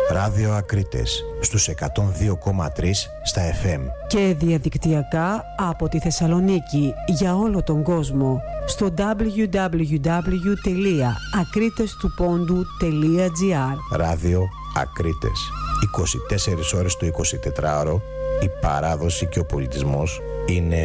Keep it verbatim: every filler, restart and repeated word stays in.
Ράδιο Ακρίτες στους εκατόν δύο κόμμα τρία στα εφ εμ. Και διαδικτυακά από τη Θεσσαλονίκη για όλο τον κόσμο στο double-u double-u double-u τελεία ακρίτες του πόντου τελεία τζι άρ. Ράδιο Ακρίτες. είκοσι τέσσερις ώρες το εικοσιτετράωρο. Η παράδοση και ο πολιτισμός είναι